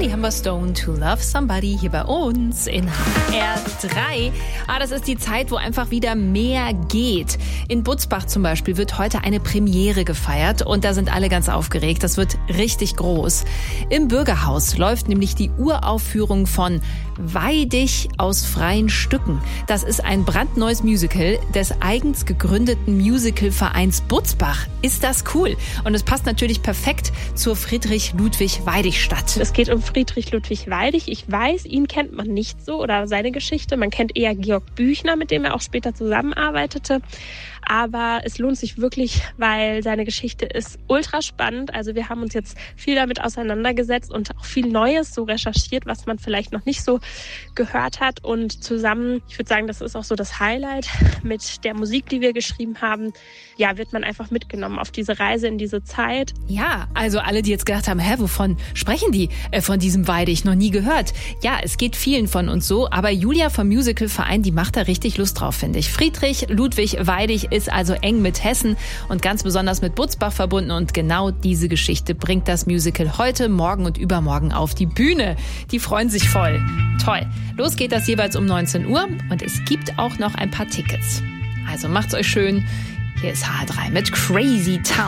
Amber Stone, To Love Somebody, hier bei uns in HR3. Das ist die Zeit, wo einfach wieder mehr geht. In Butzbach zum Beispiel wird heute eine Premiere gefeiert und da sind alle ganz aufgeregt. Das wird richtig groß. Im Bürgerhaus läuft nämlich die Uraufführung von Weih dich aus freien Stücken. Das ist ein brandneues Musical des eigens gegründeten Musicalvereins Butzbach. Ist das cool? Und es passt natürlich perfekt zur Friedrich-Ludwig-Weidig-Stadt. Es geht um Friedrich Ludwig Weidig. Ich weiß, ihn kennt man nicht so oder seine Geschichte. Man kennt eher Georg Büchner, mit dem er auch später zusammenarbeitete. Aber es lohnt sich wirklich, weil seine Geschichte ist ultra spannend. Also wir haben uns jetzt viel damit auseinandergesetzt und auch viel Neues so recherchiert, was man vielleicht noch nicht so gehört hat. Und zusammen, ich würde sagen, das ist auch so das Highlight mit der Musik, die wir geschrieben haben. Ja, wird man einfach mitgenommen auf diese Reise in diese Zeit. Ja, also alle, die jetzt gedacht haben, wovon sprechen die? Von diesem Weidig, noch nie gehört. Ja, es geht vielen von uns so, aber Julia vom Musicalverein, die macht da richtig Lust drauf, finde ich. Friedrich Ludwig Weidig ist also eng mit Hessen und ganz besonders mit Butzbach verbunden und genau diese Geschichte bringt das Musical heute, morgen und übermorgen auf die Bühne. Die freuen sich voll. Toll. Los geht das jeweils um 19 Uhr und es gibt auch noch ein paar Tickets. Also macht's euch schön. Hier ist HR3 mit Crazy Town.